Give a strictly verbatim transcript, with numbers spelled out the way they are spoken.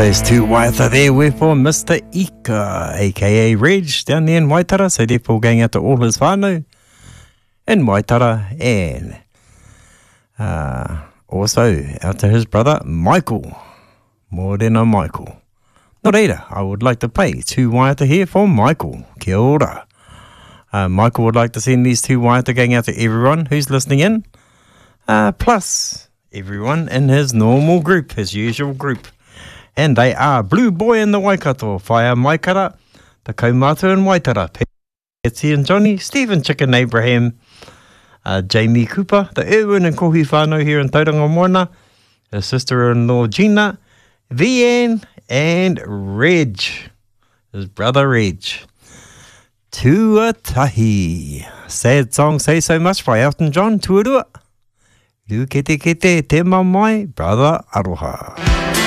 those two Waiata there were for Mister Ika, aka Reg, down there in Waitara. So therefore going out to all his whānau in Waitara, and uh, also out to his brother Michael, Morena Michael. Nō reira, I would like to play two Waiata here for Michael. Kia ora. Uh, Michael would like to send these two Waiata going out to everyone who's listening in, uh, plus everyone in his normal group, his usual group. And they are Blue Boy in the Waikato, Whaia Maikara, the Kaumatu in Waitara, Patsy and Johnny, Stephen Chicken Abraham, uh, Jamie Cooper, the Erwin and Kohi whānau here in Tauranga Moana, his sister-in-law Gina, Vian, and Reg, his brother Reg. Tuatahi. Sad song, Say So Much by Elton John, Tuarua. Lu kete kete te mamai, brother Aroha.